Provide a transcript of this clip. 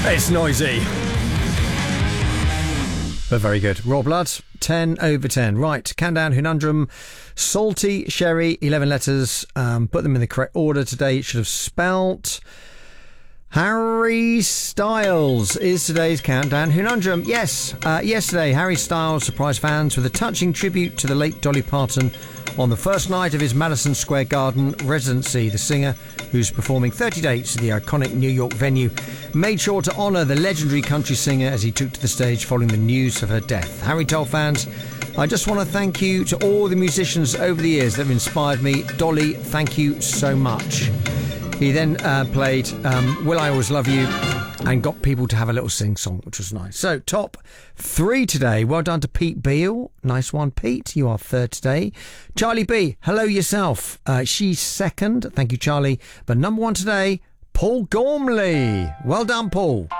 It's noisy, but very good. Raw Blood, 10 over 10. Right, Countdown Conundrum. Salty Sherry, 11 letters. Put them in the correct order today. It should have spelt Harry Styles is today's Countdown Conundrum. Yes, yesterday Harry Styles surprised fans with a touching tribute to the late Dolly Parton on the first night of his Madison Square Garden residency. The singer, who's performing 30 dates at the iconic New York venue, made sure to honour the legendary country singer as he took to the stage following the news of her death. Harry told fans, "I just want to thank you to all the musicians over the years that have inspired me. Dolly, thank you so much." He then played Will I Always Love You and got people to have a little sing-song, which was nice. So, top 3 today. Well done to Pete Beale. Nice one, Pete. You are 3rd today. Charlie B, hello yourself. She's 2nd. Thank you, Charlie. But number 1 today, Paul Gormley. Well done, Paul.